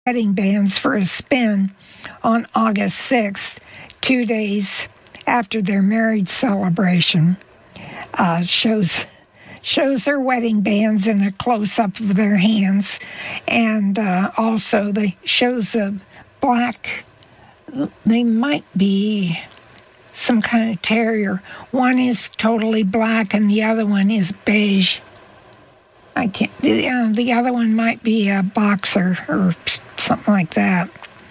wedding bands for a spin on August 6th, 2 days after their marriage celebration. Shows their wedding bands in a close-up of their hands, and also shows the black. They might be some kind of terrier. One is totally black, and the other one is beige. I can't. The other one might be a boxer or something like that.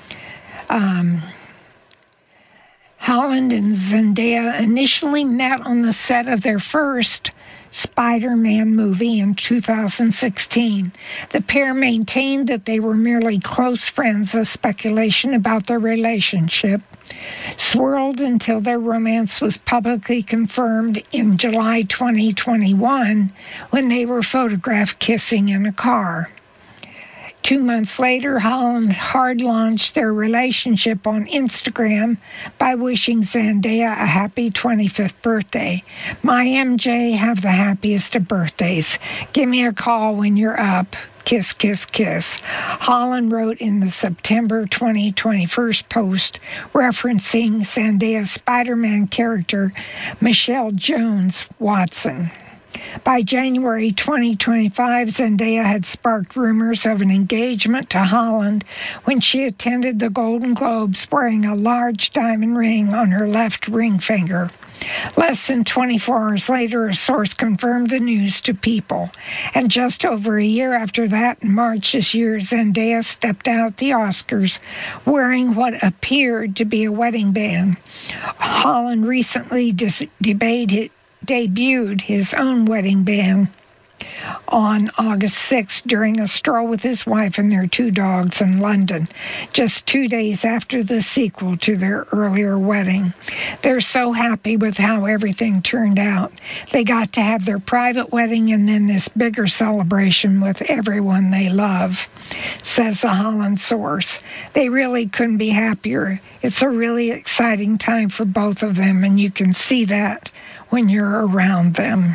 Holland and Zendaya initially met on the set of their first Spider-Man movie in 2016. The pair maintained that they were merely close friends as speculation about their relationship swirled until their romance was publicly confirmed in July 2021 when they were photographed kissing in a car. 2 months later, Holland hard-launched their relationship on Instagram by wishing Zendaya a happy 25th birthday. My MJ, have the happiest of birthdays. Give me a call when you're up. Kiss, kiss, kiss. Holland wrote in the September 2021 post referencing Zendaya's Spider-Man character, Michelle Jones Watson. By January 2025, Zendaya had sparked rumors of an engagement to Holland when she attended the Golden Globes wearing a large diamond ring on her left ring finger. Less than 24 hours later, a source confirmed the news to People. And just over a year after that, in March this year, Zendaya stepped out at the Oscars wearing what appeared to be a wedding band. Holland recently debuted his own wedding band on August 6th during a stroll with his wife and their 2 dogs in London, just 2 days after the sequel to their earlier wedding. They're so happy with how everything turned out. They got to have their private wedding and then this bigger celebration with everyone they love, says a Holland source. They really couldn't be happier. It's a really exciting time for both of them, and you can see that when you're around them.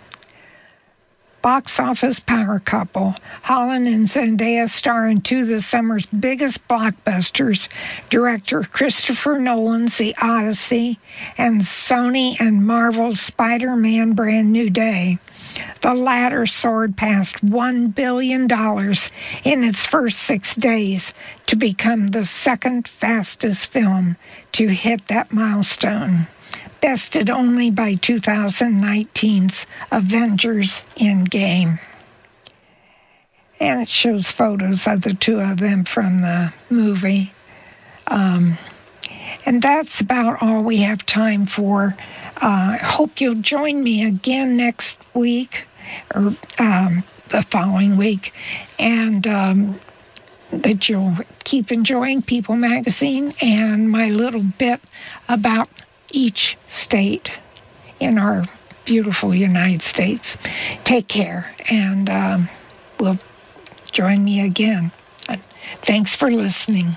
Box office power couple. Holland and Zendaya star in 2 of the summer's biggest blockbusters, director Christopher Nolan's The Odyssey and Sony and Marvel's Spider-Man Brand New Day. The latter soared past $1 billion in its first 6 days to become the second fastest film to hit that milestone, bested only by 2019's Avengers Endgame. And it shows photos of the 2 of them from the movie. And that's about all we have time for. I hope you'll join me again next week or the following week, and that you'll keep enjoying People Magazine and my little bit about each state in our beautiful United States. Take care, and will join me again. Thanks for listening.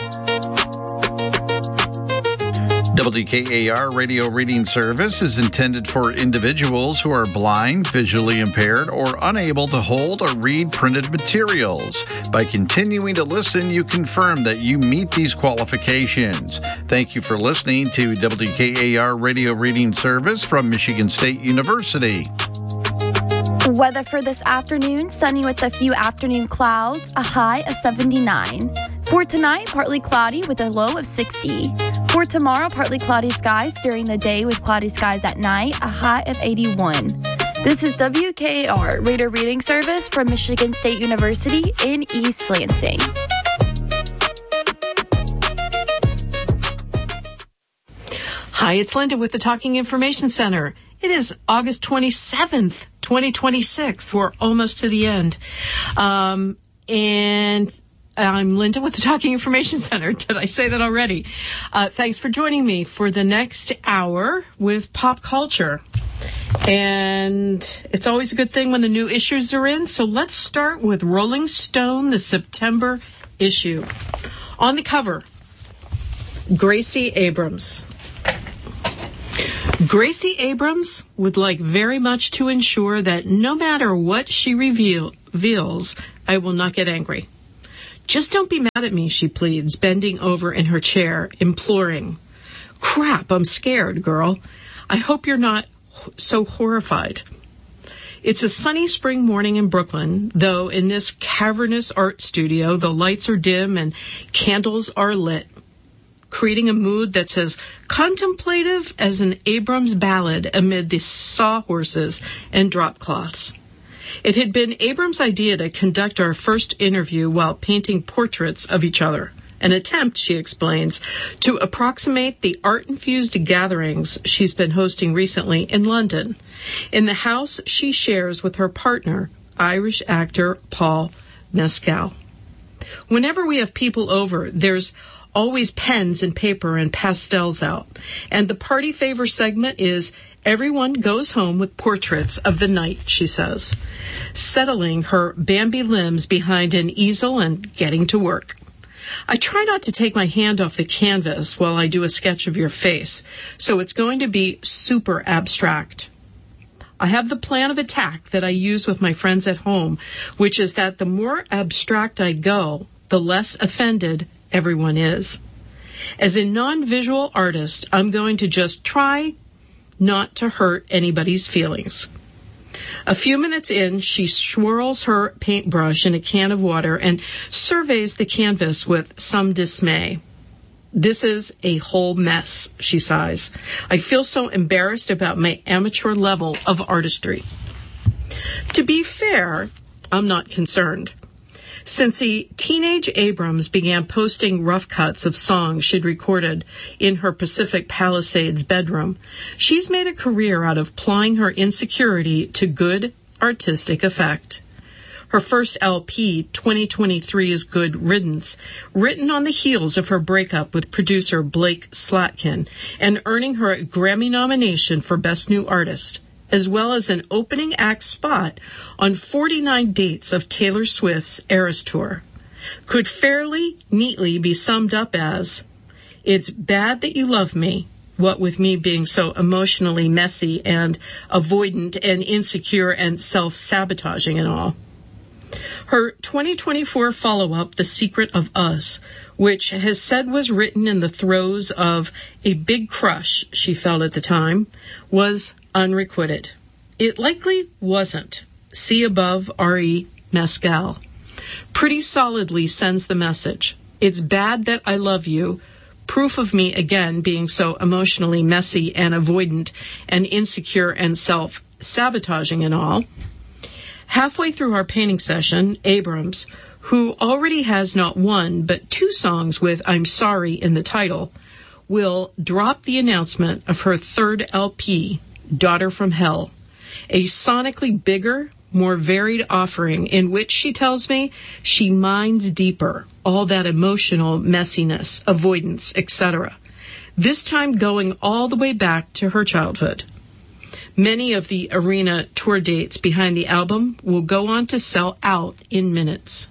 WKAR Radio Reading Service is intended for individuals who are blind, visually impaired, or unable to hold or read printed materials. By continuing to listen, you confirm that you meet these qualifications. Thank you for listening to WKAR Radio Reading Service from Michigan State University. Weather for this afternoon, sunny with a few afternoon clouds, a high of 79. For tonight, partly cloudy with a low of 60. For tomorrow, partly cloudy skies during the day with cloudy skies at night, a high of 81. This is WKAR Radio Reading Service from Michigan State University in East Lansing. Hi, it's Linda with the Talking Information Center. It is August 27th, 2026. We're almost to the end. And I'm Linda with the Talking Information Center. Did I say that already? Thanks for joining me for the next hour with pop culture. And it's always a good thing when the new issues are in. So let's start with Rolling Stone, the September issue. On the cover, Gracie Abrams. Gracie Abrams would like very much to ensure that no matter what she reveals, I will not get angry. Just don't be mad at me, she pleads, bending over in her chair, imploring. Crap, I'm scared, girl. I hope you're not so horrified. It's a sunny spring morning in Brooklyn, though in this cavernous art studio, the lights are dim and candles are lit, creating a mood that's as contemplative as an Abrams ballad amid the sawhorses and drop cloths. It had been Abrams' idea to conduct our first interview while painting portraits of each other, an attempt, she explains, to approximate the art-infused gatherings she's been hosting recently in London, in the house she shares with her partner, Irish actor Paul Mescal. Whenever we have people over, there's always pens and paper and pastels out, and the party favor segment is everyone goes home with portraits of the night, she says, settling her Bambi limbs behind an easel and getting to work. I try not to take my hand off the canvas while I do a sketch of your face, so it's going to be super abstract. I have the plan of attack that I use with my friends at home, which is that the more abstract I go, the less offended everyone is. As a non-visual artist, I'm going to just try not to hurt anybody's feelings. A few minutes in, she swirls her paintbrush in a can of water and surveys the canvas with some dismay. This is a whole mess, she sighs. I feel so embarrassed about my amateur level of artistry. To be fair, I'm not concerned. Since a teenage Abrams began posting rough cuts of songs she'd recorded in her Pacific Palisades bedroom, she's made a career out of plying her insecurity to good artistic effect. Her first LP, 2023's Good Riddance, written on the heels of her breakup with producer Blake Slatkin and earning her a Grammy nomination for Best New Artist, as well as an opening act spot on 49 dates of Taylor Swift's Eras Tour, could fairly neatly be summed up as, it's bad that you love me, what with me being so emotionally messy and avoidant and insecure and self-sabotaging and all. Her 2024 follow-up, The Secret of Us, which has said was written in the throes of a big crush she felt at the time, was unrequited. It likely wasn't. See above, R.E. Mescal. Pretty solidly sends the message. It's bad that I love you. Proof of me, again, being so emotionally messy and avoidant and insecure and self-sabotaging and all. Halfway through our painting session, Abrams, who already has not one but two songs with I'm Sorry in the title, will drop the announcement of her third LP, Daughter from Hell, a sonically bigger, more varied offering in which she tells me she mines deeper all that emotional messiness, avoidance, etc., this time going all the way back to her childhood. Many of the arena tour dates behind the album will go on to sell out in minutes.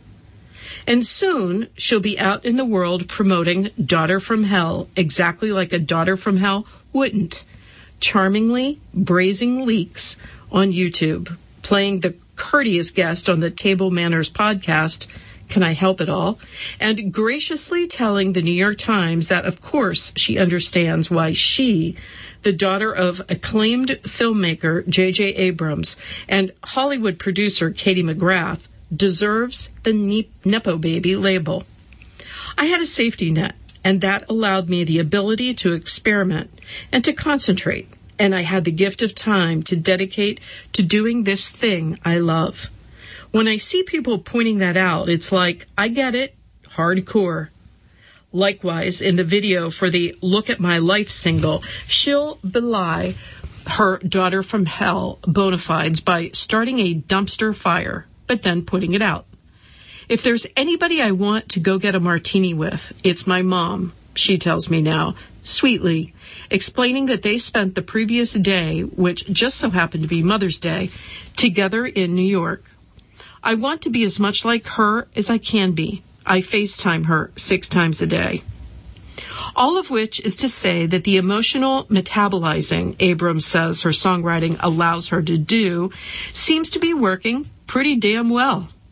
And soon she'll be out in the world promoting Daughter from Hell exactly like a Daughter from Hell wouldn't. Charmingly brazing leaks on YouTube, playing the courteous guest on the Table Manners podcast, Can I Help It All, and graciously telling the New York Times that, of course, she understands why she, the daughter of acclaimed filmmaker J.J. Abrams and Hollywood producer Katie McGrath, deserves the Nepo Baby label. I had a safety net, and that allowed me the ability to experiment and to concentrate, and I had the gift of time to dedicate to doing this thing I love. When I see people pointing that out, it's like, I get it, hardcore. Likewise, in the video for the Look at My Life single, she'll belie her Daughter from Hell bona fides by starting a dumpster fire, but then putting it out. If there's anybody I want to go get a martini with, it's my mom, she tells me now, sweetly, explaining that they spent the previous day, which just so happened to be Mother's Day, together in New York. I want to be as much like her as I can be. I FaceTime her 6 times a day. All of which is to say that the emotional metabolizing Abrams says her songwriting allows her to do seems to be working pretty damn well.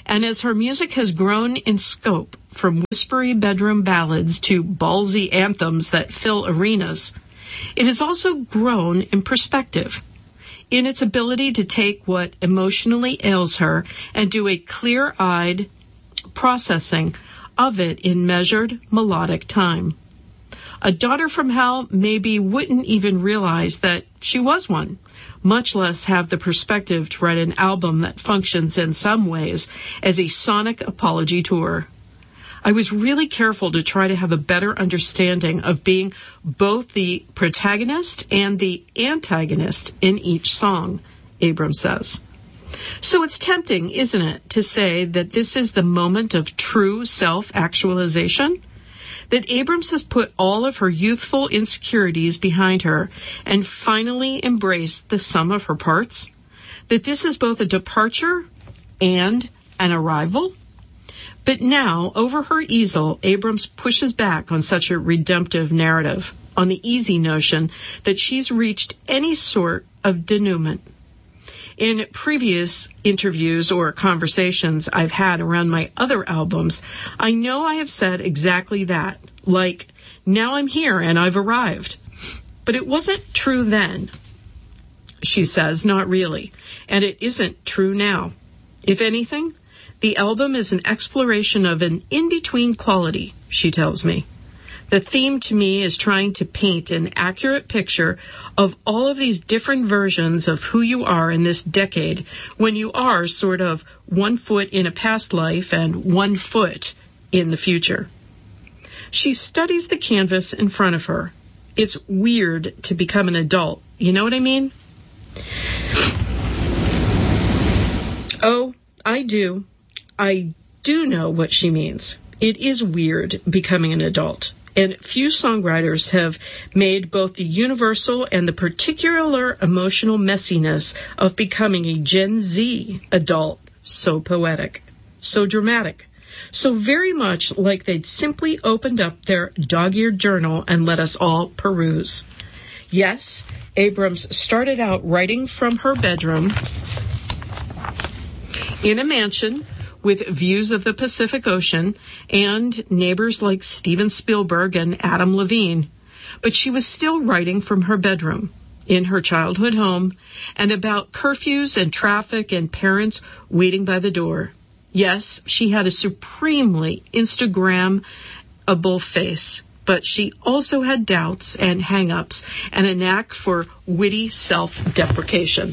And as her music has grown in scope, from whispery bedroom ballads to ballsy anthems that fill arenas, it has also grown in perspective, in its ability to take what emotionally ails her and do a clear-eyed processing of it in measured, melodic time. A daughter from hell maybe wouldn't even realize that she was one, much less have the perspective to write an album that functions in some ways as a sonic apology tour. I was really careful to try to have a better understanding of being both the protagonist and the antagonist in each song, Abrams says. So it's tempting, isn't it, to say that this is the moment of true self-actualization? That Abrams has put all of her youthful insecurities behind her and finally embraced the sum of her parts? That this is both a departure and an arrival? But now, over her easel, Abrams pushes back on such a redemptive narrative, on the easy notion that she's reached any sort of denouement. In previous interviews or conversations I've had around my other albums, I know I have said exactly that, like, now I'm here and I've arrived. But it wasn't true then, she says, not really, and it isn't true now. If anything, the album is an exploration of an in-between quality, she tells me. The theme to me is trying to paint an accurate picture of all of these different versions of who you are in this decade when you are sort of 1 foot in a past life and 1 foot in the future. She studies the canvas in front of her. It's weird to become an adult. You know what I mean? Oh, I do. I do know what she means. It is weird becoming an adult. And few songwriters have made both the universal and the particular emotional messiness of becoming a Gen Z adult so poetic, so dramatic, so very much like they'd simply opened up their dog-eared journal and let us all peruse. Yes, Abrams started out writing from her bedroom in a mansion with views of the Pacific Ocean and neighbors like Steven Spielberg and Adam Levine. But she was still writing from her bedroom, in her childhood home, and about curfews and traffic and parents waiting by the door. Yes, she had a supremely Instagram-able face, but she also had doubts and hang-ups and a knack for witty self-deprecation.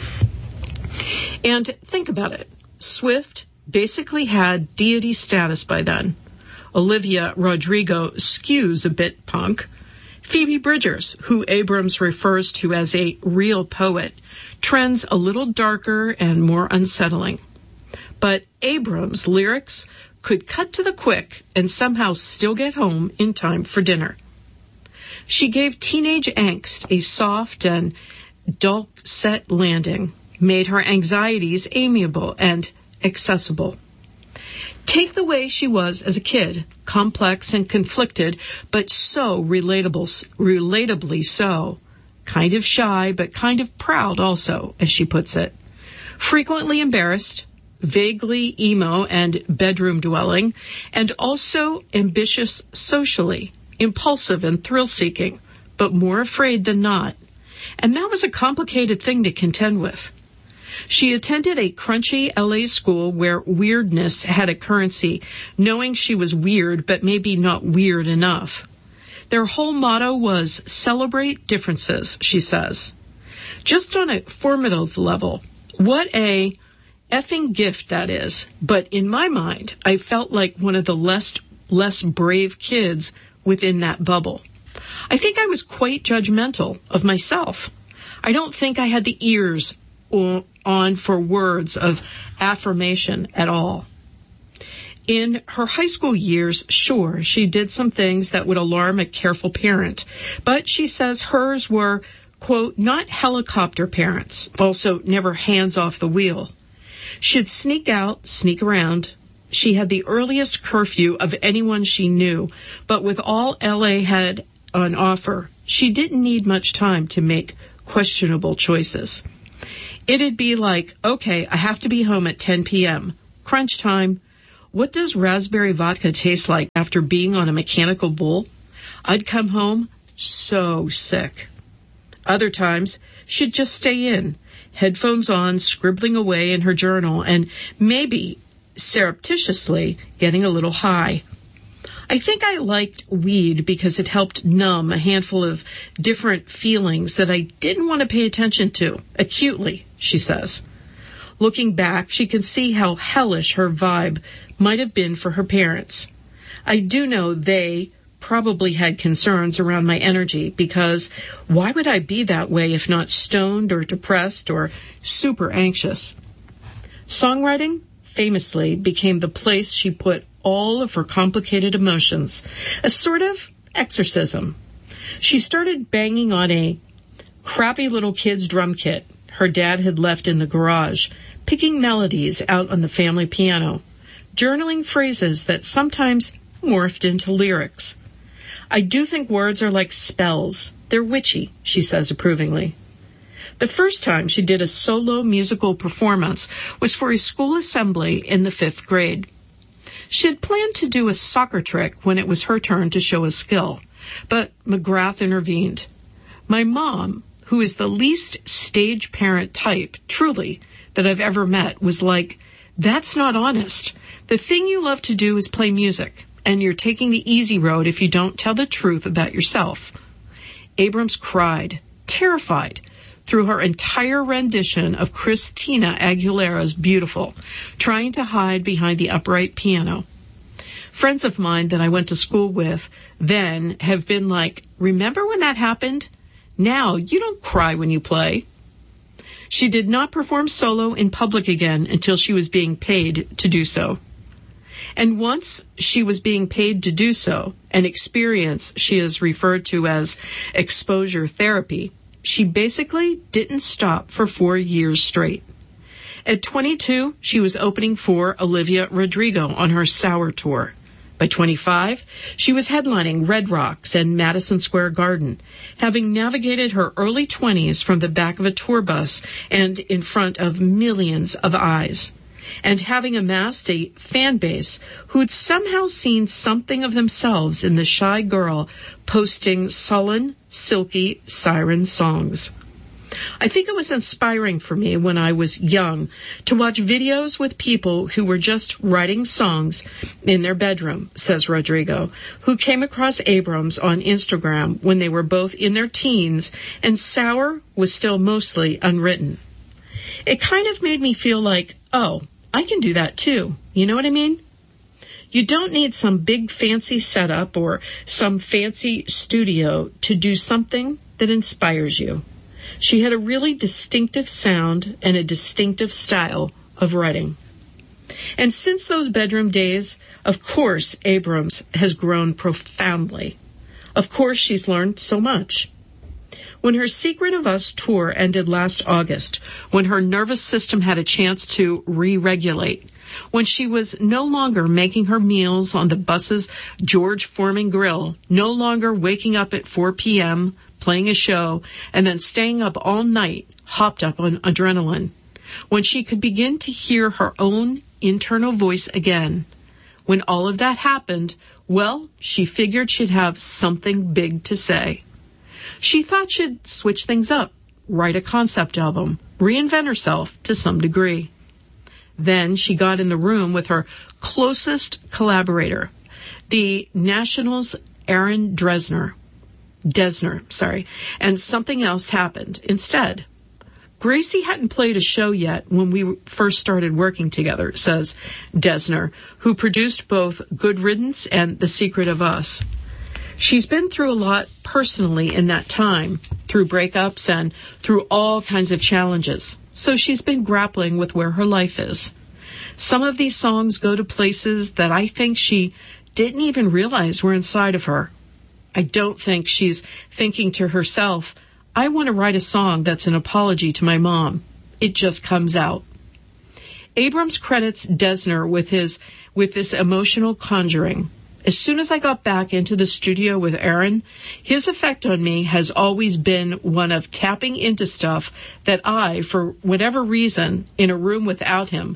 And think about it. Swift basically had deity status by then. Olivia Rodrigo skews a bit punk. Phoebe Bridgers, who Abrams refers to as a real poet, trends a little darker and more unsettling. But Abrams' lyrics could cut to the quick and somehow still get home in time for dinner. She gave teenage angst a soft and dulcet landing, made her anxieties amiable and accessible. Take the way she was as a kid, complex and conflicted, but so relatably so. Kind of shy, but kind of proud also, as she puts it. Frequently embarrassed, vaguely emo and bedroom-dwelling, and also ambitious socially, impulsive and thrill-seeking, but more afraid than not. And that was a complicated thing to contend with. She attended a crunchy LA school where weirdness had a currency, knowing she was weird, but maybe not weird enough. Their whole motto was celebrate differences, she says. Just on a formative level, what a effing gift that is. But in my mind, I felt like one of the less brave kids within that bubble. I think I was quite judgmental of myself. I don't think I had the ears on for words of affirmation at all. In her high school years, sure, she did some things that would alarm a careful parent, but she says hers were, quote, not helicopter parents, also never hands off the wheel. She'd sneak out, sneak around. She had the earliest curfew of anyone she knew, but with all LA had on offer, she didn't need much time to make questionable choices. It'd be like, okay, I have to be home at 10 p.m. crunch time. What does raspberry vodka taste like after being on a mechanical bull? I'd come home so sick. Other times, she'd just stay in, headphones on, scribbling away in her journal, and maybe surreptitiously getting a little high. I think I liked weed because it helped numb a handful of different feelings that I didn't want to pay attention to, acutely, she says. Looking back, she can see how hellish her vibe might have been for her parents. I do know they probably had concerns around my energy, because why would I be that way if not stoned or depressed or super anxious? Songwriting famously became the place she put all of her complicated emotions, a sort of exorcism. She started banging on a crappy little kid's drum kit her dad had left in the garage, picking melodies out on the family piano, journaling phrases that sometimes morphed into lyrics. I do think words are like spells. They're witchy, she says approvingly. The first time she did a solo musical performance was for a school assembly in the 5th grade. She had planned to do a soccer trick when it was her turn to show a skill, but McGrath intervened. My mom, who is the least stage parent type, truly, that I've ever met, was like, "That's not honest. The thing you love to do is play music, and you're taking the easy road if you don't tell the truth about yourself." Abrams cried, terrified, through her entire rendition of Christina Aguilera's Beautiful, trying to hide behind the upright piano. Friends of mine that I went to school with then have been like, "Remember when that happened? Now you don't cry when you play." She did not perform solo in public again until she was being paid to do so. And once she was being paid to do so, an experience she has referred to as exposure therapy, she basically didn't stop for 4 years straight. At 22, she was opening for Olivia Rodrigo on her Sour tour. By 25, she was headlining Red Rocks and Madison Square Garden, having navigated her early 20s from the back of a tour bus and in front of millions of eyes, and having amassed a fan base who'd somehow seen something of themselves in the shy girl posting sullen, silky siren songs. I think it was inspiring for me when I was young to watch videos with people who were just writing songs in their bedroom, says Rodrigo, who came across Abrams on Instagram when they were both in their teens and Sour was still mostly unwritten. It kind of made me feel like, oh, I can do that too. You know what I mean? You don't need some big fancy setup or some fancy studio to do something that inspires you. She had a really distinctive sound and a distinctive style of writing. And since those bedroom days, of course, Abrams has grown profoundly. Of course, she's learned so much. When her Secret of Us tour ended last August, when her nervous system had a chance to re-regulate, when she was no longer making her meals on the bus's George Foreman grill, no longer waking up at 4 p.m., playing a show, and then staying up all night, hopped up on adrenaline, when she could begin to hear her own internal voice again. When all of that happened, well, she figured she'd have something big to say. She thought she'd switch things up, write a concept album, reinvent herself to some degree. Then she got in the room with her closest collaborator, the National's Aaron Dessner, and something else happened instead. Gracie hadn't played a show yet when we first started working together, says Dessner, who produced both Good Riddance and The Secret of Us. She's been through a lot personally in that time, through breakups and through all kinds of challenges. So she's been grappling with where her life is. Some of these songs go to places that I think she didn't even realize were inside of her. I don't think she's thinking to herself, I want to write a song that's an apology to my mom. It just comes out. Abrams credits Dessner with this emotional conjuring. As soon as I got back into the studio with Aaron, his effect on me has always been one of tapping into stuff that I, for whatever reason, in a room without him,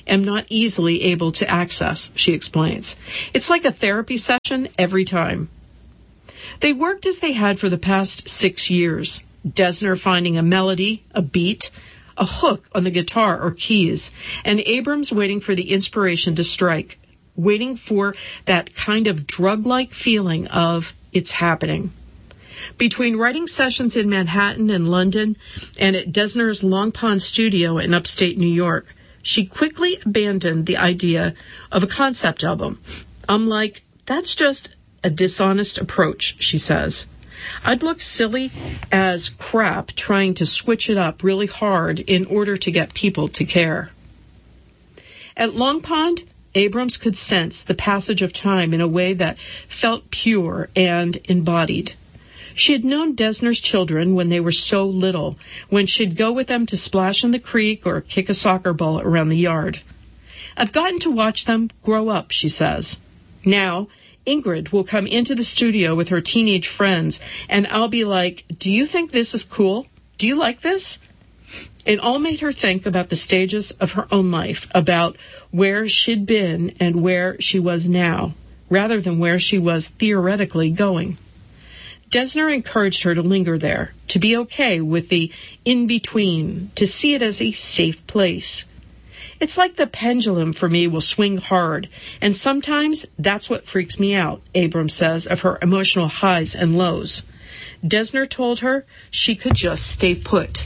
am not easily able to access, she explains. It's like a therapy session every time. They worked as they had for the past 6 years, Dessner finding a melody, a beat, a hook on the guitar or keys, and Abrams waiting for the inspiration to strike, waiting for that kind of drug-like feeling of it's happening. Between writing sessions in Manhattan and London and at Dessner's Long Pond studio in upstate New York, she quickly abandoned the idea of a concept album. I'm like, that's just a dishonest approach, she says. I'd look silly as crap trying to switch it up really hard in order to get people to care. At Long Pond, Abrams could sense the passage of time in a way that felt pure and embodied. She had known Dessner's children when they were so little, when she'd go with them to splash in the creek or kick a soccer ball around the yard. I've gotten to watch them grow up, she says. Now, Ingrid will come into the studio with her teenage friends, and I'll be like, do you think this is cool? Do you like this? It all made her think about the stages of her own life, about where she'd been and where she was now, rather than where she was theoretically going. Dessner encouraged her to linger there, to be okay with the in-between, to see it as a safe place. It's like the pendulum for me will swing hard, and sometimes that's what freaks me out, Abrams says of her emotional highs and lows. Dessner told her she could just stay put.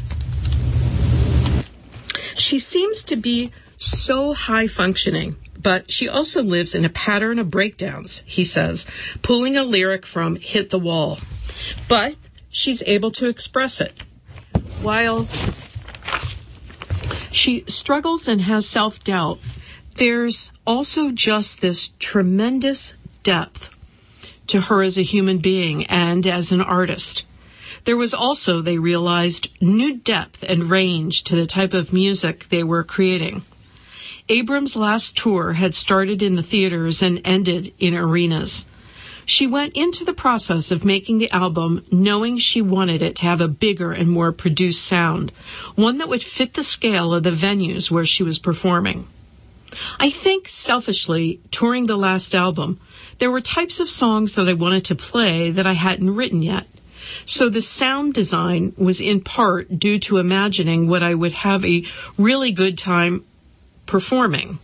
She seems to be so high-functioning, but she also lives in a pattern of breakdowns, he says, pulling a lyric from Hit the Wall. But she's able to express it. While she struggles and has self-doubt, there's also just this tremendous depth to her as a human being and as an artist. There was also, they realized, new depth and range to the type of music they were creating. Abrams' last tour had started in the theaters and ended in arenas. She went into the process of making the album knowing she wanted it to have a bigger and more produced sound, one that would fit the scale of the venues where she was performing. I think, selfishly, touring the last album, there were types of songs that I wanted to play that I hadn't written yet. So the sound design was in part due to imagining what I would have a really good time performing.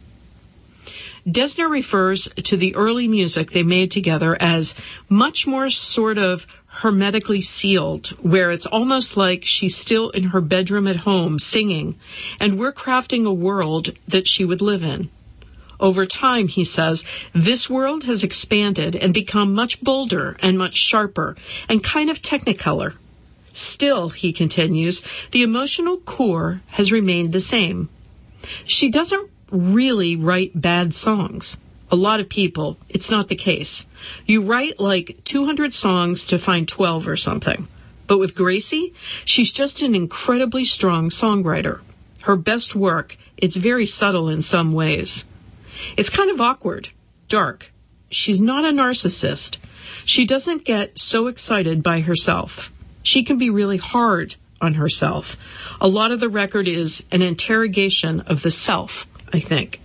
Dessner refers to the early music they made together as much more sort of hermetically sealed, where it's almost like she's still in her bedroom at home singing, and we're crafting a world that she would live in. Over time, he says, this world has expanded and become much bolder and much sharper and kind of technicolor. Still, he continues, the emotional core has remained the same. She doesn't really write bad songs. A lot of people, it's not the case. You write like 200 songs to find 12 or something. But with Gracie, she's just an incredibly strong songwriter. Her best work, it's very subtle in some ways. It's kind of awkward, dark. She's not a narcissist. She doesn't get so excited by herself. She can be really hard on herself. A lot of the record is an interrogation of the self, I think.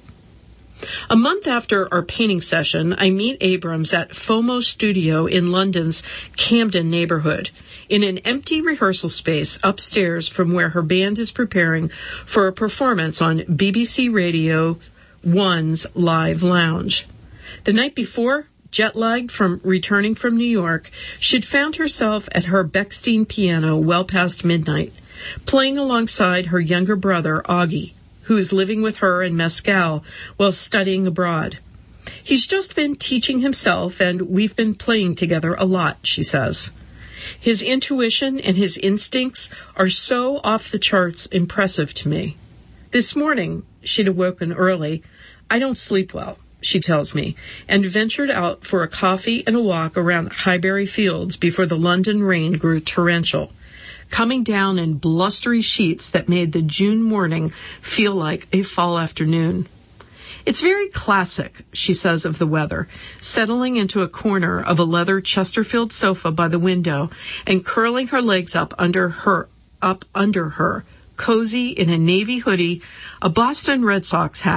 A month after our painting session, I meet Abrams at FOMO Studio in London's Camden neighborhood, in an empty rehearsal space upstairs from where her band is preparing for a performance on BBC Radio 1's Live Lounge. The night before, jet-lagged from returning from New York, she'd found herself at her Bechstein piano well past midnight, playing alongside her younger brother, Augie, who's living with her in Mescal while studying abroad. He's just been teaching himself, and we've been playing together a lot, she says. His intuition and his instincts are so off the charts impressive to me. This morning, she'd awoken early. I don't sleep well, she tells me, and ventured out for a coffee and a walk around Highbury Fields before the London rain grew torrential, coming down in blustery sheets that made the June morning feel like a fall afternoon. It's very classic, she says of the weather, settling into a corner of a leather Chesterfield sofa by the window and curling her legs up under her, cozy in a navy hoodie, a Boston Red Sox hat,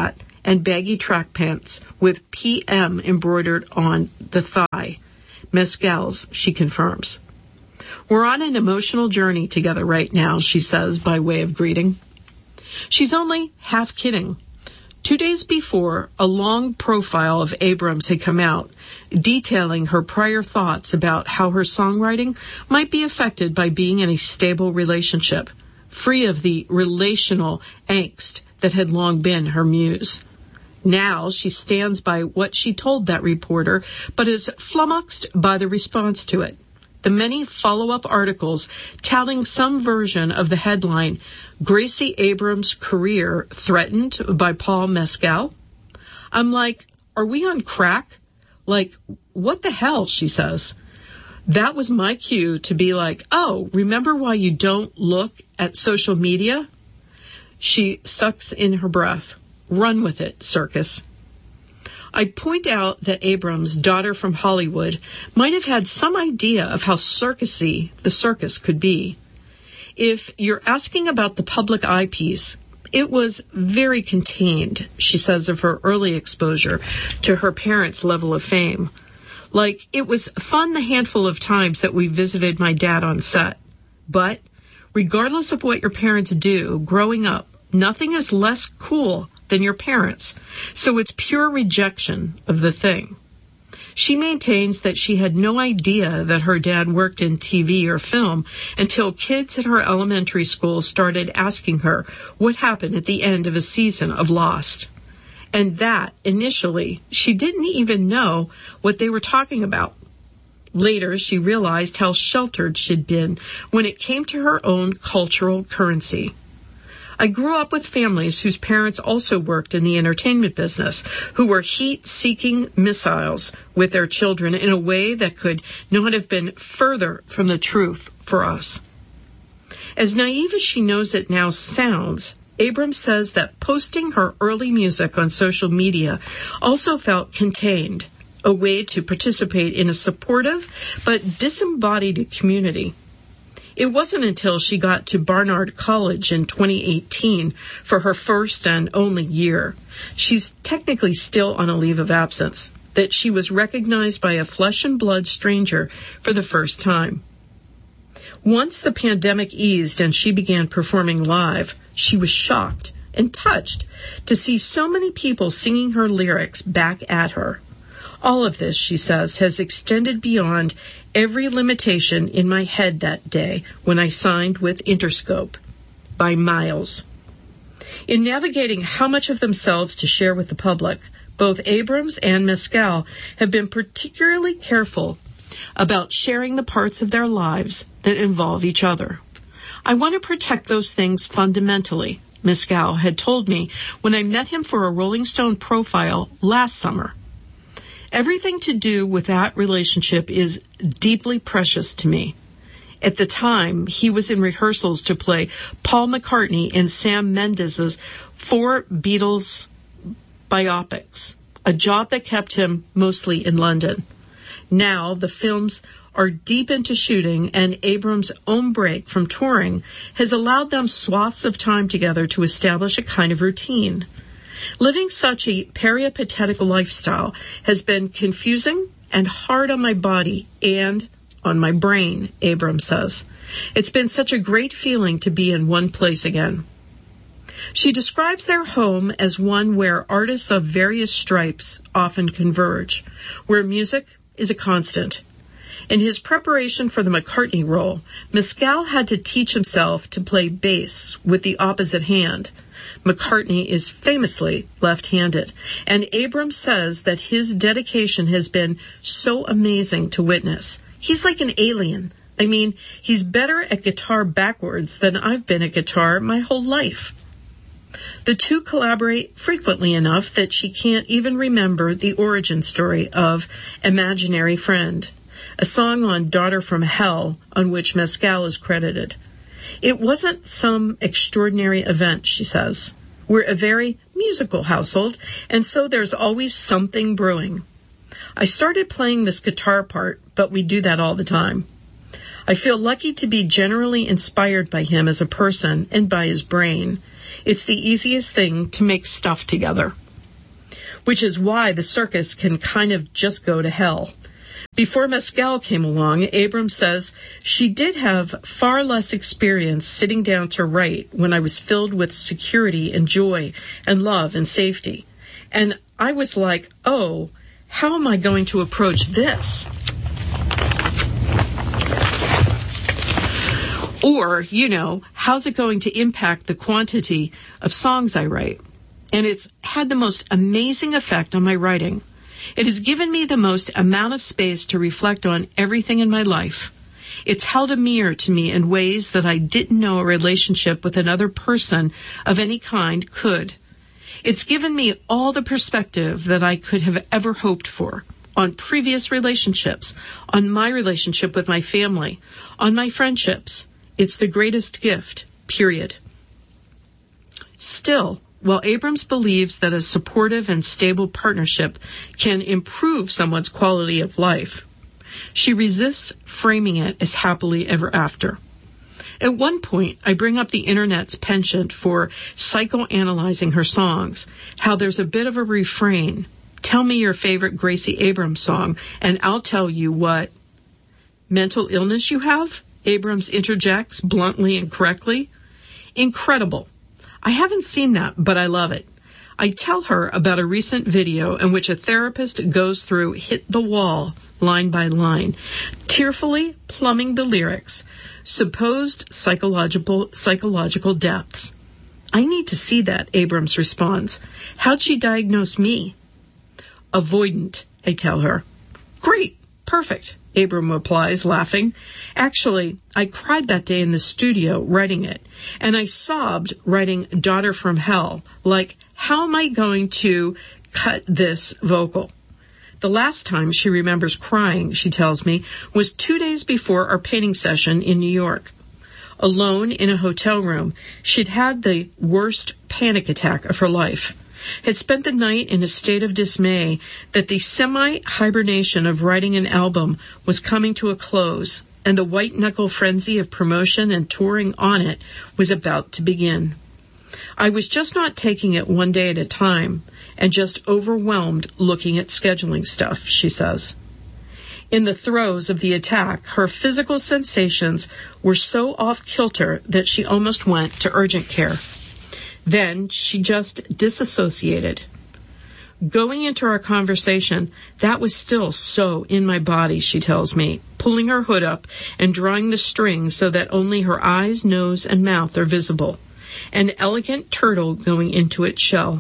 and baggy track pants with PM embroidered on the thigh. Mezcal's, she confirms. We're on an emotional journey together right now, she says by way of greeting. She's only half kidding. 2 days before, a long profile of Abrams had come out, detailing her prior thoughts about how her songwriting might be affected by being in a stable relationship, free of the relational angst that had long been her muse. Now she stands by what she told that reporter, but is flummoxed by the response to it. The many follow-up articles touting some version of the headline, Gracie Abrams' career threatened by Paul Mescal. I'm like, are we on crack? Like, what the hell, she says. That was my cue to be like, oh, remember why you don't look at social media? She sucks in her breath. Run with it, circus. I point out that Abrams, daughter from Hollywood, might have had some idea of how circusy the circus could be. If you're asking about the public eye piece, it was very contained, she says of her early exposure to her parents' level of fame. Like, it was fun the handful of times that we visited my dad on set. But, regardless of what your parents do, growing up, nothing is less cool than your parents, so it's pure rejection of the thing. She maintains that she had no idea that her dad worked in TV or film until kids at her elementary school started asking her what happened at the end of a season of Lost. And that, initially, she didn't even know what they were talking about. Later, she realized how sheltered she'd been when it came to her own cultural currency. I grew up with families whose parents also worked in the entertainment business, who were heat-seeking missiles with their children in a way that could not have been further from the truth for us. As naive as she knows it now sounds, Abrams says that posting her early music on social media also felt contained, a way to participate in a supportive but disembodied community. It wasn't until she got to Barnard College in 2018 for her first and only year, she's technically still on a leave of absence, that she was recognized by a flesh and blood stranger for the first time. Once the pandemic eased and she began performing live, she was shocked and touched to see so many people singing her lyrics back at her. All of this, she says, has extended beyond every limitation in my head that day when I signed with Interscope, by miles. In navigating how much of themselves to share with the public, both Abrams and Mescal have been particularly careful about sharing the parts of their lives that involve each other. I want to protect those things fundamentally, Mescal had told me when I met him for a Rolling Stone profile last summer. Everything to do with that relationship is deeply precious to me. At the time, he was in rehearsals to play Paul McCartney in Sam Mendes' 4 Beatles biopics, a job that kept him mostly in London. Now, the films are deep into shooting, and Abrams' own break from touring has allowed them swaths of time together to establish a kind of routine. Living such a peripatetic lifestyle has been confusing and hard on my body and on my brain, Abrams says. It's been such a great feeling to be in one place again. She describes their home as one where artists of various stripes often converge, where music is a constant. In his preparation for the McCartney role, Mescal had to teach himself to play bass with the opposite hand. McCartney is famously left-handed, and Abrams says that his dedication has been so amazing to witness. He's like an alien. I mean, he's better at guitar backwards than I've been at guitar my whole life. The two collaborate frequently enough that she can't even remember the origin story of Imaginary Friend, a song on Daughter from Hell on which Mescal is credited. It wasn't some extraordinary event, she says. We're a very musical household, and so there's always something brewing. I started playing this guitar part, but we do that all the time. I feel lucky to be generally inspired by him as a person and by his brain. It's the easiest thing to make stuff together. which is why the circus can kind of just go to hell. Before Mescal came along, Abrams says, she did have far less experience sitting down to write when I was filled with security and joy and love and safety. And I was like, oh, how am I going to approach this? Or, how's it going to impact the quantity of songs I write? And it's had the most amazing effect on my writing. It has given me the most amount of space to reflect on everything in my life. It's held a mirror to me in ways that I didn't know a relationship with another person of any kind could. It's given me all the perspective that I could have ever hoped for on previous relationships, on my relationship with my family, on my friendships. It's the greatest gift, period. Still, while Abrams believes that a supportive and stable partnership can improve someone's quality of life, she resists framing it as happily ever after. At one point, I bring up the Internet's penchant for psychoanalyzing her songs, how there's a bit of a refrain. Tell me your favorite Gracie Abrams song, and I'll tell you what mental illness you have, Abrams interjects bluntly and correctly. Incredible. I haven't seen that, but I love it. I tell her about a recent video in which a therapist goes through Hit the Wall, line by line, tearfully plumbing the lyrics, supposed psychological depths. I need to see that, Abrams responds. How'd she diagnose me? Avoidant, I tell her. Great, perfect, Abrams replies, laughing. Actually, I cried that day in the studio writing it, and I sobbed writing Daughter from Hell, like, how am I going to cut this vocal? The last time she remembers crying, she tells me, was 2 days before our painting session in New York. Alone in a hotel room, she'd had the worst panic attack of her life. Had spent the night in a state of dismay that the semi-hibernation of writing an album was coming to a close, and the white-knuckle frenzy of promotion and touring on it was about to begin. I was just not taking it one day at a time, and just overwhelmed looking at scheduling stuff, she says. In the throes of the attack, her physical sensations were so off-kilter that she almost went to urgent care. Then she just disassociated. Going into our conversation, that was still so in my body, she tells me, pulling her hood up and drawing the string so that only her eyes, nose, and mouth are visible. An elegant turtle going into its shell.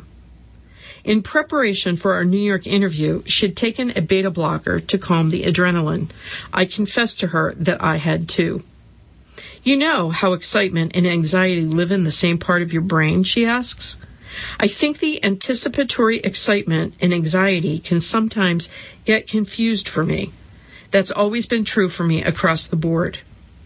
In preparation for our New York interview, she'd taken a beta blocker to calm the adrenaline. I confessed to her that I had too. You know how excitement and anxiety live in the same part of your brain, she asks. I think the anticipatory excitement and anxiety can sometimes get confused for me. That's always been true for me across the board.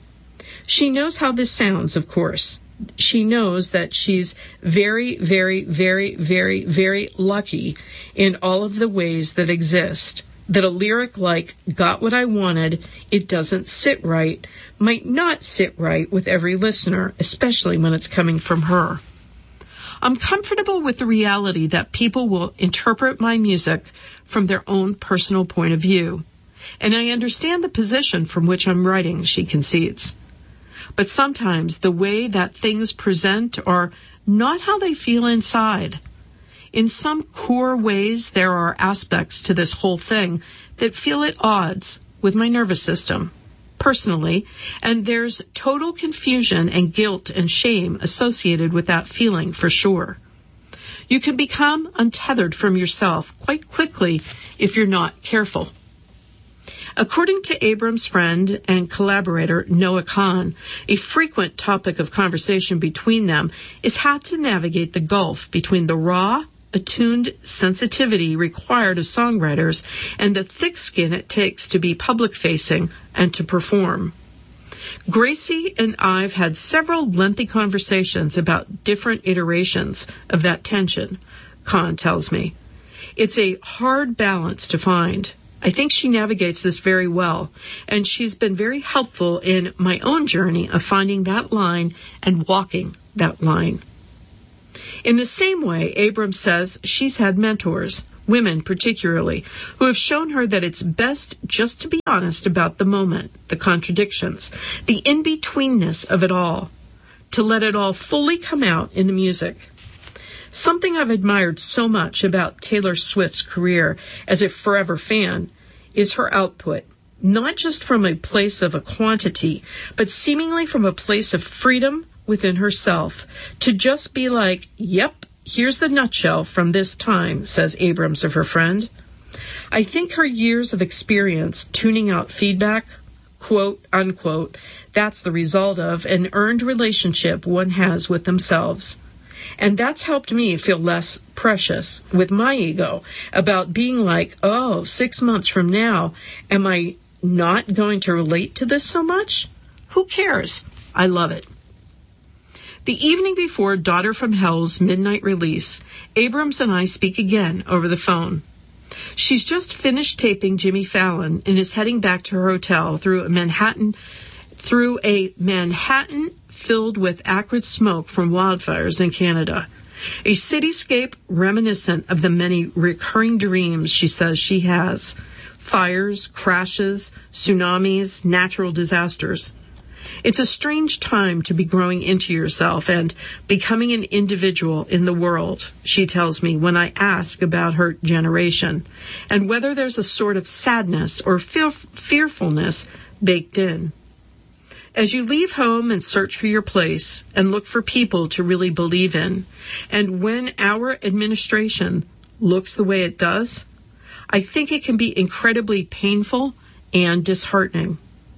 She knows how this sounds, of course. She knows that she's very, very, very, very, very lucky in all of the ways that exist. That a lyric like, got what I wanted, it doesn't sit right, might not sit right with every listener, especially when it's coming from her. I'm comfortable with the reality that people will interpret my music from their own personal point of view. And I understand the position from which I'm writing, she concedes. But sometimes the way that things present are not how they feel inside. In some core ways, there are aspects to this whole thing that feel at odds with my nervous system, personally, and there's total confusion and guilt and shame associated with that feeling for sure. You can become untethered from yourself quite quickly if you're not careful. According to Abrams' friend and collaborator Noah Kahn, a frequent topic of conversation between them is how to navigate the gulf between the raw, attuned sensitivity required of songwriters and the thick skin it takes to be public-facing and to perform. Gracie and I've had several lengthy conversations about different iterations of that tension, Kahn tells me. It's a hard balance to find. I think she navigates this very well, and she's been very helpful in my own journey of finding that line and walking that line. In the same way, Abrams says she's had mentors, women particularly, who have shown her that it's best just to be honest about the moment, the contradictions, the in-betweenness of it all, to let it all fully come out in the music. Something I've admired so much about Taylor Swift's career as a forever fan is her output, not just from a place of a quantity, but seemingly from a place of freedom within herself, to just be like, yep, here's the nutshell from this time, says Abrams of her friend. I think her years of experience tuning out feedback, quote, unquote, that's the result of an earned relationship one has with themselves. And that's helped me feel less precious with my ego about being like, 6 months from now, am I not going to relate to this so much? Who cares? I love it. The evening before Daughter from Hell's midnight release, Abrams and I speak again over the phone. She's just finished taping Jimmy Fallon and is heading back to her hotel through a Manhattan filled with acrid smoke from wildfires in Canada. A cityscape reminiscent of the many recurring dreams she says she has. Fires, crashes, tsunamis, natural disasters. It's a strange time to be growing into yourself and becoming an individual in the world, she tells me when I ask about her generation, and whether there's a sort of sadness or fearfulness baked in. As you leave home and search for your place and look for people to really believe in, and when our administration looks the way it does, I think it can be incredibly painful and disheartening.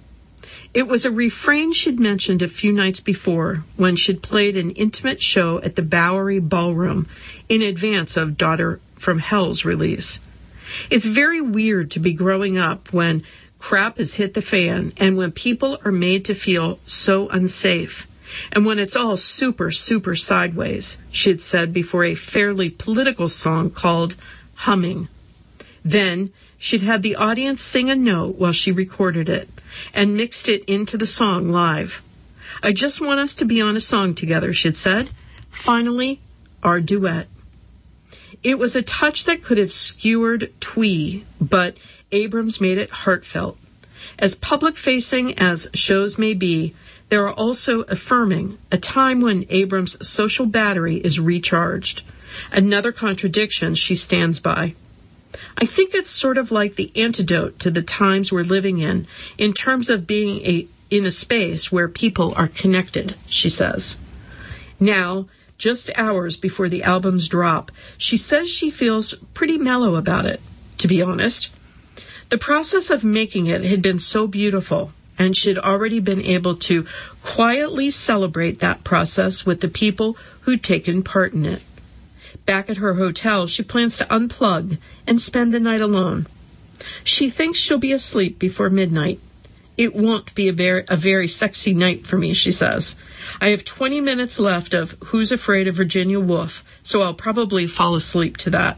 It was a refrain she'd mentioned a few nights before when she'd played an intimate show at the Bowery Ballroom in advance of Daughter from Hell's release. It's very weird to be growing up when crap has hit the fan and when people are made to feel so unsafe and when it's all super, super sideways, she'd said before a fairly political song called Humming. Then she'd had the audience sing a note while she recorded it and mixed it into the song live. I just want us to be on a song together, she'd said. Finally, our duet. It was a touch that could have skewered twee, but Abrams made it heartfelt. As public-facing as shows may be, they are also affirming, a time when Abrams' social battery is recharged. Another contradiction she stands by. I think it's sort of like the antidote to the times we're living in terms of being in a space where people are connected, she says. Now, just hours before the album's drop, she says she feels pretty mellow about it, to be honest. The process of making it had been so beautiful, and she'd already been able to quietly celebrate that process with the people who'd taken part in it. Back at her hotel, she plans to unplug and spend the night alone. She thinks she'll be asleep before midnight. It won't be a very sexy night for me, she says. I have 20 minutes left of Who's Afraid of Virginia Woolf, so I'll probably fall asleep to that.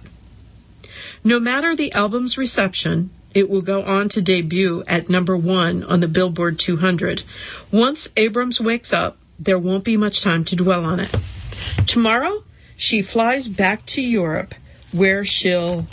No matter the album's reception, it will go on to debut at number 1 on the Billboard 200. Once Abrams wakes up, there won't be much time to dwell on it. Tomorrow, she flies back to Europe, where she'll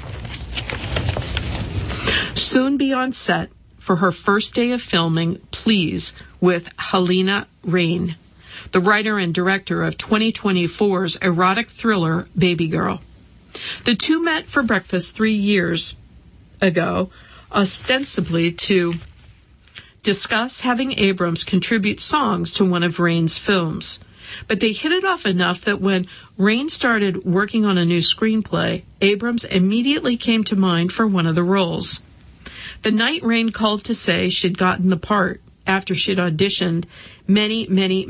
soon be on set for her first day of filming Please with Halina Reijn, the writer and director of 2024's erotic thriller Baby Girl. The two met for breakfast 3 years ago, ostensibly to discuss having Abrams contribute songs to one of Reijn's films. But they hit it off enough that when Reijn started working on a new screenplay, Abrams immediately came to mind for one of the roles. The night Reijn called to say she'd gotten the part after she'd auditioned many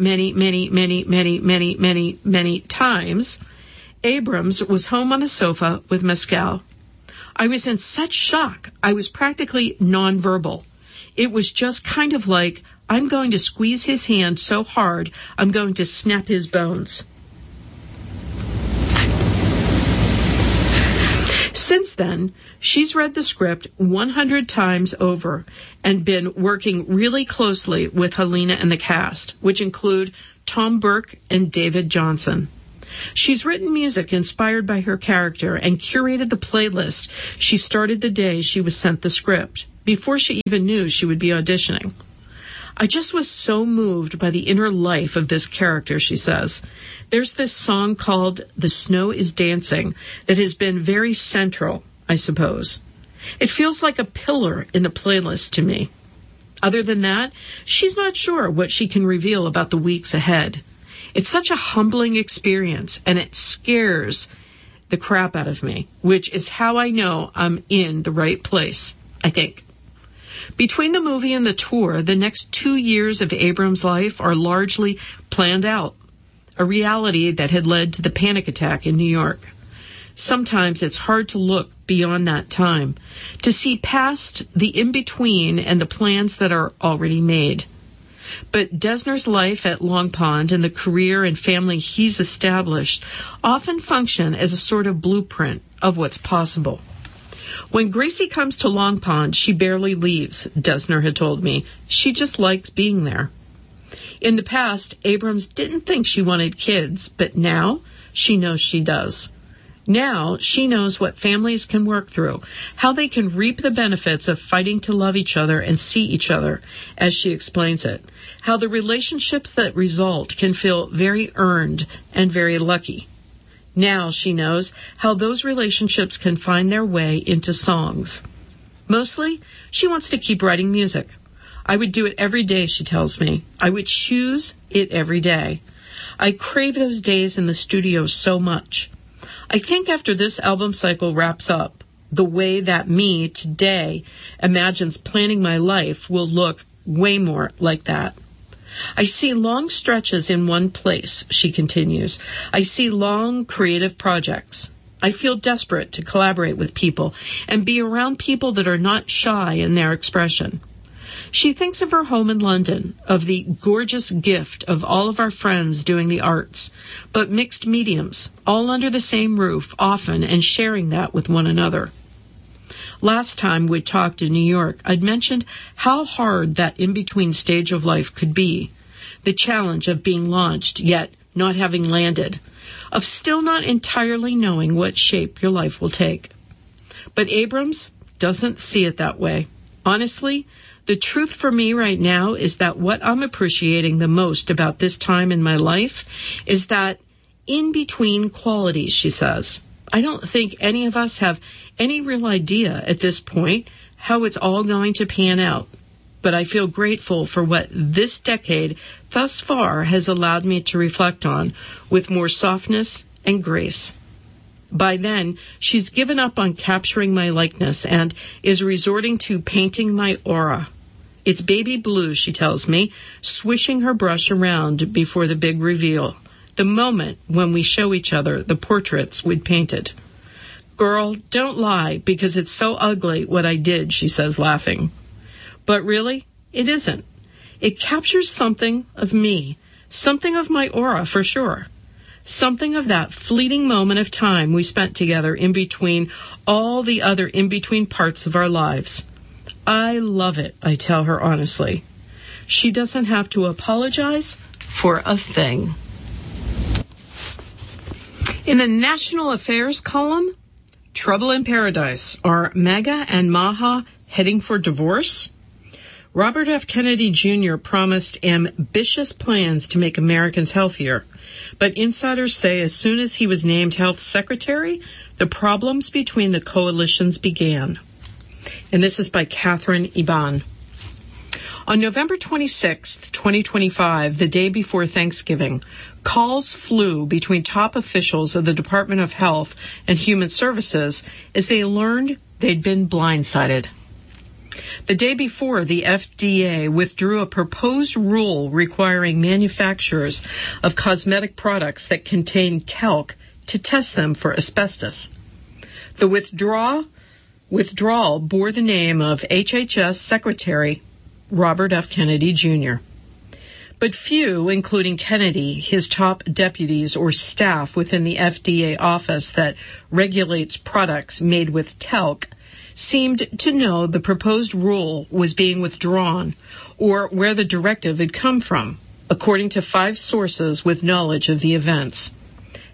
times, Abrams was home on the sofa with mezcal. I was in such shock, I was practically nonverbal. It was just kind of like, I'm going to squeeze his hand so hard, I'm going to snap his bones. Since then, she's read the script 100 times over and been working really closely with Halina and the cast, which include Tom Burke and David Johnson. She's written music inspired by her character and curated the playlist she started the day she was sent the script, before she even knew she would be auditioning. I just was so moved by the inner life of this character, she says. There's this song called The Snow is Dancing that has been very central, I suppose. It feels like a pillar in the playlist to me. Other than that, she's not sure what she can reveal about the weeks ahead. It's such a humbling experience, and it scares the crap out of me, which is how I know I'm in the right place, I think. Between the movie and the tour, the next 2 years of Abrams' life are largely planned out, a reality that had led to the panic attack in New York. Sometimes it's hard to look beyond that time, to see past the in-between and the plans that are already made. But Dessner's life at Long Pond and the career and family he's established often function as a sort of blueprint of what's possible. When Gracie comes to Long Pond, she barely leaves, Dessner had told me. She just likes being there. In the past, Abrams didn't think she wanted kids, but now she knows she does. Now she knows what families can work through, how they can reap the benefits of fighting to love each other and see each other, as she explains it, how the relationships that result can feel very earned and very lucky. Now she knows how those relationships can find their way into songs. Mostly, she wants to keep writing music. I would do it every day, she tells me. I would choose it every day. I crave those days in the studio so much. I think after this album cycle wraps up, the way that me today imagines planning my life will look way more like that. I see long stretches in one place, she continues. I see long creative projects. I feel desperate to collaborate with people and be around people that are not shy in their expression. She thinks of her home in London, of the gorgeous gift of all of our friends doing the arts, but mixed mediums, all under the same roof, often, and sharing that with one another. Last time we talked in New York, I'd mentioned how hard that in-between stage of life could be, the challenge of being launched, yet not having landed, of still not entirely knowing what shape your life will take. But Abrams doesn't see it that way. Honestly, the truth for me right now is that what I'm appreciating the most about this time in my life is that in-between qualities, she says. I don't think any of us have any real idea at this point how it's all going to pan out. But I feel grateful for what this decade thus far has allowed me to reflect on with more softness and grace. By then, she's given up on capturing my likeness and is resorting to painting my aura. It's baby blue, she tells me, swishing her brush around before the big reveal, the moment when we show each other the portraits we'd painted. Girl, don't lie, because it's so ugly what I did, she says, laughing. But really, it isn't. It captures something of me, something of my aura for sure. Something of that fleeting moment of time we spent together in between all the other in-between parts of our lives. I love it, I tell her honestly. She doesn't have to apologize for a thing. In the National Affairs column, Trouble in Paradise. Are MAGA and Maha heading for divorce? Robert F. Kennedy Jr. promised ambitious plans to make Americans healthier. But insiders say as soon as he was named health secretary, the problems between the coalitions began. And this is by Catherine Iban. On November 26, 2025, the day before Thanksgiving, calls flew between top officials of the Department of Health and Human Services as they learned they'd been blindsided. The day before, the FDA withdrew a proposed rule requiring manufacturers of cosmetic products that contain talc to test them for asbestos. The withdrawal bore the name of HHS Secretary Robert F. Kennedy Jr. But few, including Kennedy, his top deputies, or staff within the FDA office that regulates products made with talc, seemed to know the proposed rule was being withdrawn or where the directive had come from, according to 5 sources with knowledge of the events.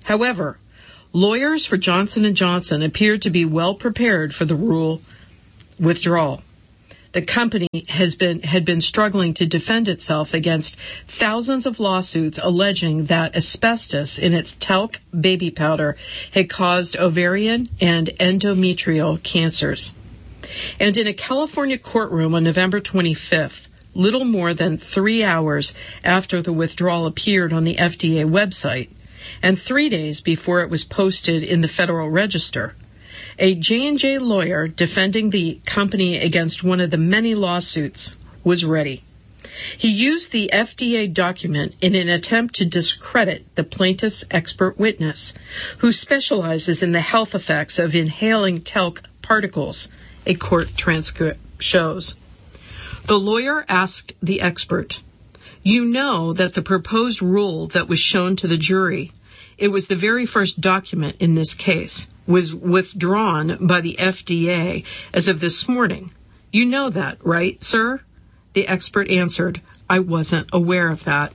However, lawyers for Johnson & Johnson appeared to be well prepared for the rule withdrawal. The company had been struggling to defend itself against thousands of lawsuits alleging that asbestos in its talc baby powder had caused ovarian and endometrial cancers. And in a California courtroom on November 25th, little more than 3 hours after the withdrawal appeared on the FDA website, and 3 days before it was posted in the Federal Register, a J&J lawyer defending the company against one of the many lawsuits was ready. He used the FDA document in an attempt to discredit the plaintiff's expert witness, who specializes in the health effects of inhaling talc particles, a court transcript shows. The lawyer asked the expert, "You know that the proposed rule that was shown to the jury, it was the very first document in this case, was withdrawn by the FDA as of this morning. You know that, right, sir?" The expert answered, "I wasn't aware of that."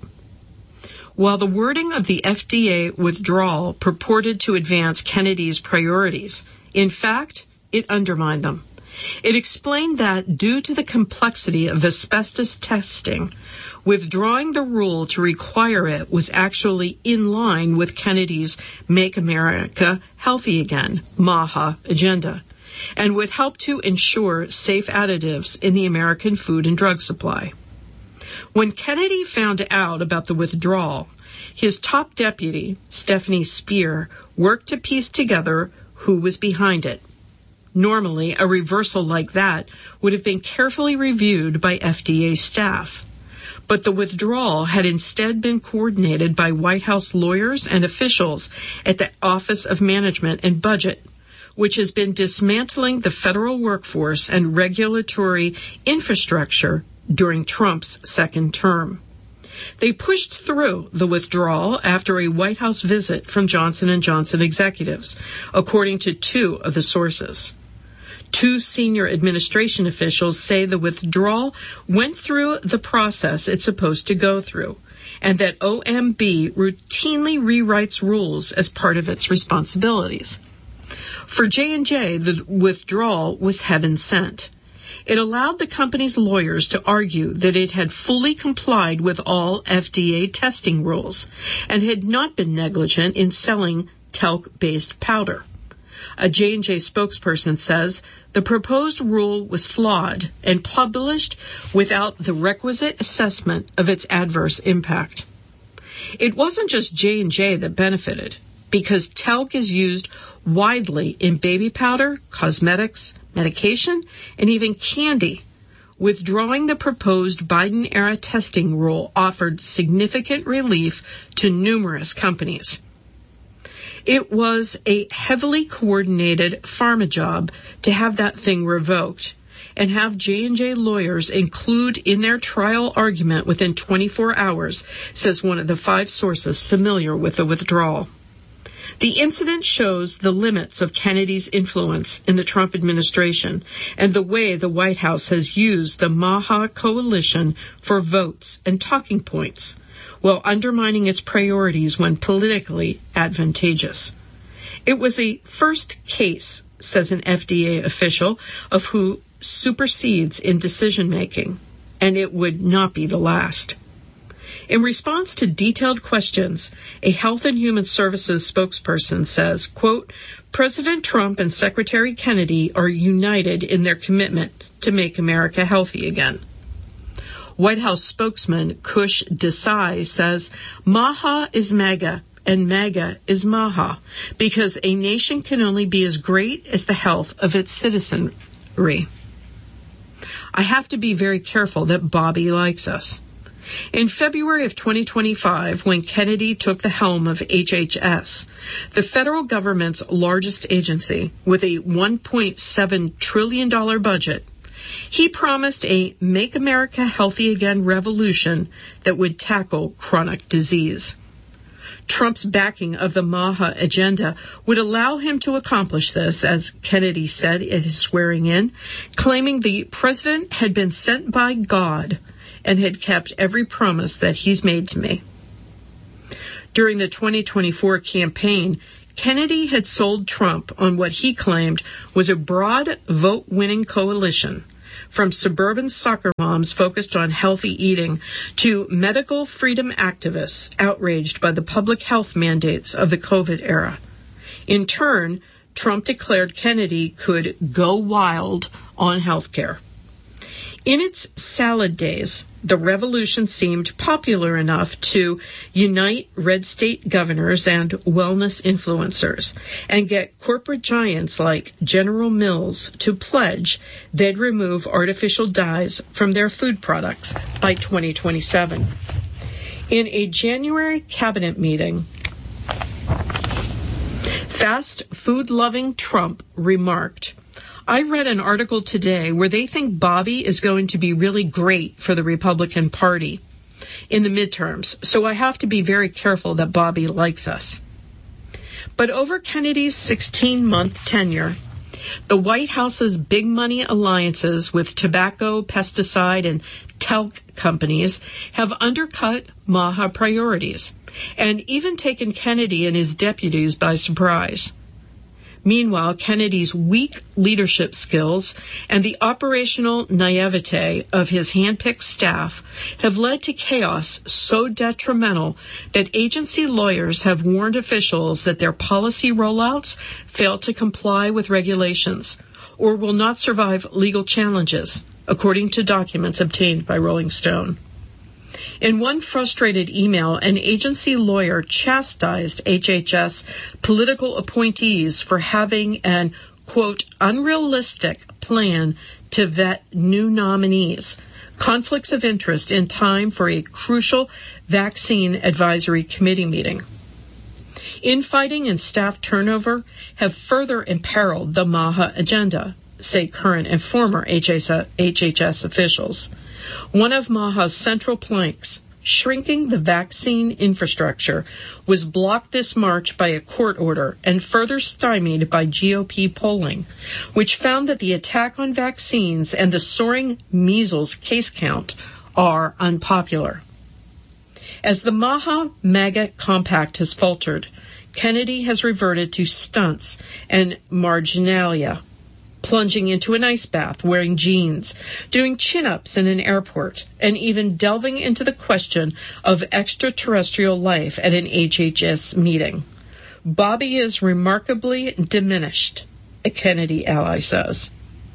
While the wording of the FDA withdrawal purported to advance Kennedy's priorities, in fact, it undermined them. It explained that due to the complexity of asbestos testing, withdrawing the rule to require it was actually in line with Kennedy's Make America Healthy Again, MAHA, agenda, and would help to ensure safe additives in the American food and drug supply. When Kennedy found out about the withdrawal, his top deputy, Stephanie Speer, worked to piece together who was behind it. Normally, a reversal like that would have been carefully reviewed by FDA staff. But the withdrawal had instead been coordinated by White House lawyers and officials at the Office of Management and Budget, which has been dismantling the federal workforce and regulatory infrastructure during Trump's second term. They pushed through the withdrawal after a White House visit from Johnson & Johnson executives, according to two of the sources. Two senior administration officials say the withdrawal went through the process it's supposed to go through, and that OMB routinely rewrites rules as part of its responsibilities. For J&J, the withdrawal was heaven sent. It allowed the company's lawyers to argue that it had fully complied with all FDA testing rules and had not been negligent in selling talc-based powder. A J&J spokesperson says the proposed rule was flawed and published without the requisite assessment of its adverse impact. It wasn't just J&J that benefited, because talc is used widely in baby powder, cosmetics, medication, and even candy. Withdrawing the proposed Biden-era testing rule offered significant relief to numerous companies. It was a heavily coordinated pharma job to have that thing revoked and have J&J lawyers include in their trial argument within 24 hours, says one of the 5 sources familiar with the withdrawal. The incident shows the limits of Kennedy's influence in the Trump administration and the way the White House has used the MAHA coalition for votes and talking points, while undermining its priorities when politically advantageous. It was a first case, says an FDA official, of who supersedes in decision-making, and it would not be the last. In response to detailed questions, a Health and Human Services spokesperson says, quote, "President Trump and Secretary Kennedy are united in their commitment to make America healthy again." White House spokesman Kush Desai says, "MAHA is MAGA and MAGA is MAHA, because a nation can only be as great as the health of its citizenry." I have to be very careful that Bobby likes us. In February of 2025, when Kennedy took the helm of HHS, the federal government's largest agency, with a $1.7 trillion budget, he promised a Make America Healthy Again revolution that would tackle chronic disease. Trump's backing of the MAHA agenda would allow him to accomplish this, as Kennedy said at his swearing in, claiming the president had been sent by God and had kept every promise that he's made to me. During the 2024 campaign, Kennedy had sold Trump on what he claimed was a broad vote-winning coalition, from suburban soccer moms focused on healthy eating to medical freedom activists outraged by the public health mandates of the COVID era. In turn, Trump declared Kennedy could go wild on health care. In its salad days, the revolution seemed popular enough to unite red state governors and wellness influencers and get corporate giants like General Mills to pledge they'd remove artificial dyes from their food products by 2027. In a January cabinet meeting, fast food-loving Trump remarked, "I read an article today where they think Bobby is going to be really great for the Republican Party in the midterms, so I have to be very careful that Bobby likes us." But over Kennedy's 16-month tenure, the White House's big money alliances with tobacco, pesticide, and talc companies have undercut MAHA priorities and even taken Kennedy and his deputies by surprise. Meanwhile, Kennedy's weak leadership skills and the operational naivete of his handpicked staff have led to chaos so detrimental that agency lawyers have warned officials that their policy rollouts fail to comply with regulations or will not survive legal challenges, according to documents obtained by Rolling Stone. In one frustrated email, an agency lawyer chastised HHS political appointees for having an, quote, unrealistic plan to vet new nominees, conflicts of interest in time for a crucial vaccine advisory committee meeting. Infighting and staff turnover have further imperiled the MAHA agenda, say current and former HHS officials. One of MAHA's central planks, shrinking the vaccine infrastructure, was blocked this March by a court order and further stymied by GOP polling, which found that the attack on vaccines and the soaring measles case count are unpopular. As the MAHA-MAGA compact has faltered, Kennedy has reverted to stunts and marginalia, plunging into an ice bath, wearing jeans, doing chin-ups in an airport, and even delving into the question of extraterrestrial life at an HHS meeting. Bobby is remarkably diminished, a Kennedy ally says.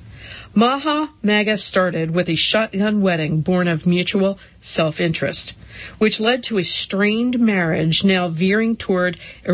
MAHA-MAGA started with a shotgun wedding born of mutual self-interest, which led to a strained marriage now veering toward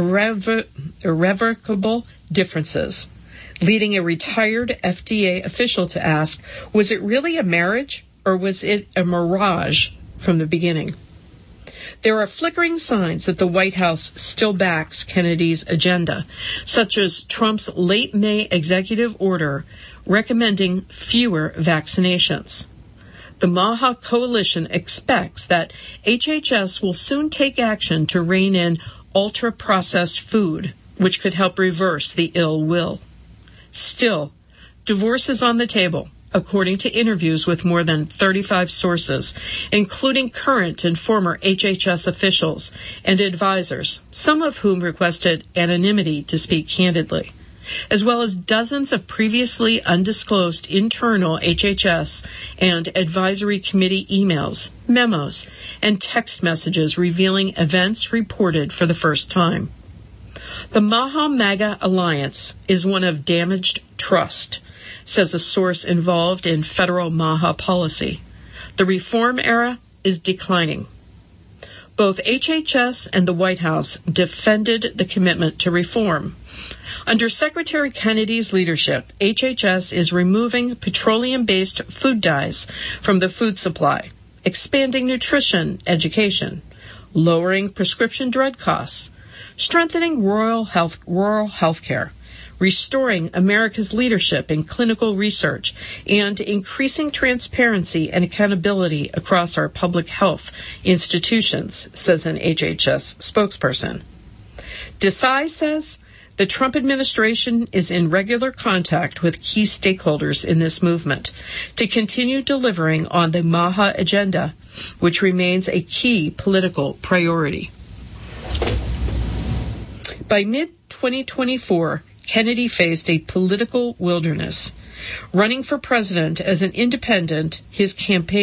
irrevocable differences, leading a retired FDA official to ask, was it really a marriage or was it a mirage from the beginning? There are flickering signs that the White House still backs Kennedy's agenda, such as Trump's late May executive order recommending fewer vaccinations. The MAHA coalition expects that HHS will soon take action to rein in ultra-processed food, which could help reverse the ill will. Still, divorce is on the table, according to interviews with more than 35 sources, including current and former HHS officials and advisors, some of whom requested anonymity to speak candidly, as well as dozens of previously undisclosed internal HHS and advisory committee emails, memos, and text messages revealing events reported for the first time. The MAHA-MAGA alliance is one of damaged trust, says a source involved in federal MAHA policy. The reform era is declining. Both HHS and the White House defended the commitment to reform. Under Secretary Kennedy's leadership, HHS is removing petroleum-based food dyes from the food supply, expanding nutrition education, lowering prescription drug costs, strengthening rural health care, restoring America's leadership in clinical research, and increasing transparency and accountability across our public health institutions, says an HHS spokesperson. Desai says the Trump administration is in regular contact with key stakeholders in this movement to continue delivering on the MAHA agenda, which remains a key political priority. By mid-2024, Kennedy faced a political wilderness. Running for president as an independent, his campaign